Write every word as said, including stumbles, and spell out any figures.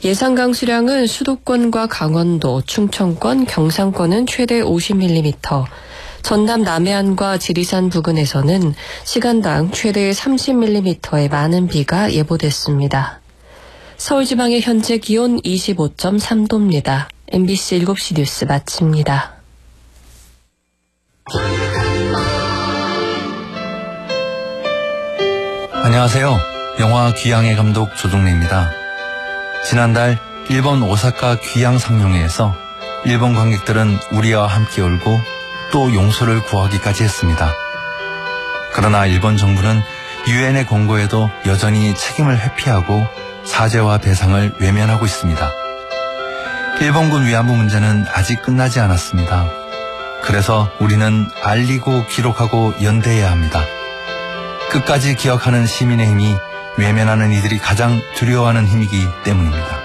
예상 강수량은 수도권과 강원도, 충청권, 경상권은 최대 오십 밀리미터, 전남 남해안과 지리산 부근에서는 시간당 최대 삼십 밀리미터의 많은 비가 예보됐습니다. 서울지방의 현재 기온 이십오 점 삼 도입니다. 엠비씨 일곱 시 뉴스 마칩니다. 안녕하세요. 영화 귀향의 감독 조종래입니다. 지난달 일본 오사카 귀향 상영회에서 일본 관객들은 우리와 함께 울고 또 용서를 구하기까지 했습니다. 그러나 일본 정부는 유엔의 권고에도 여전히 책임을 회피하고 사죄와 배상을 외면하고 있습니다. 일본군 위안부 문제는 아직 끝나지 않았습니다. 그래서 우리는 알리고 기록하고 연대해야 합니다. 끝까지 기억하는 시민의 힘이 외면하는 이들이 가장 두려워하는 힘이기 때문입니다.